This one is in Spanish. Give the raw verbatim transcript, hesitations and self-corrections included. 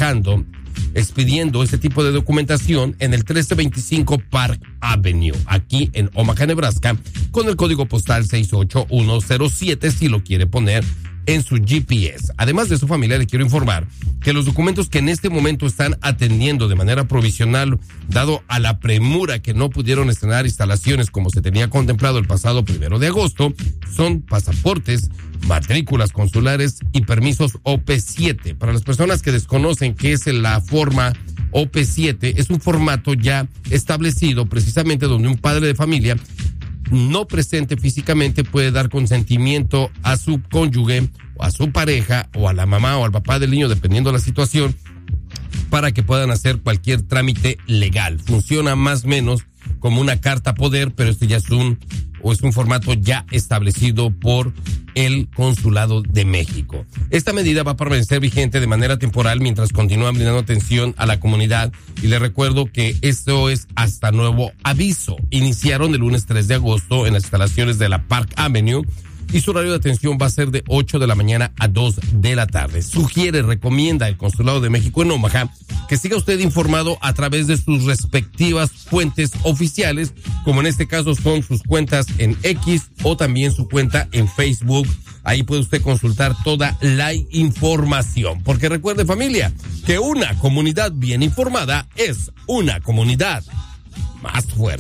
trabajando, expidiendo este tipo de documentación en el trece veinticinco Park Avenue, aquí en Omaha, Nebraska, con el código postal seis ocho uno cero siete si lo quiere poner en su G P S. Además de su familia, le quiero informar que los documentos que en este momento están atendiendo de manera provisional, dado a la premura que no pudieron estrenar instalaciones como se tenía contemplado el pasado primero de agosto, son pasaportes, matrículas consulares y permisos O P siete. Para las personas que desconocen qué es la forma O P siete, es un formato ya establecido precisamente donde un padre de familia no presente físicamente puede dar consentimiento a su cónyuge, o a su pareja, o a la mamá o al papá del niño, dependiendo de la situación, para que puedan hacer cualquier trámite legal. Funciona más o menos como una carta poder, pero este ya es un, o es un formato ya establecido por el Consulado de México. Esta medida va a permanecer vigente de manera temporal mientras continúan brindando atención a la comunidad, y les recuerdo que esto es hasta nuevo aviso. Iniciaron el lunes tres de agosto en las instalaciones de la Park Avenue y su horario de atención va a ser de ocho de la mañana a dos de la tarde. Sugiere, recomienda el Consulado de México en Omaha que siga usted informado a través de sus respectivas fuentes oficiales, como en este caso son sus cuentas en X o también su cuenta en Facebook. Ahí puede usted consultar toda la información. Porque recuerde, familia, que una comunidad bien informada es una comunidad más fuerte.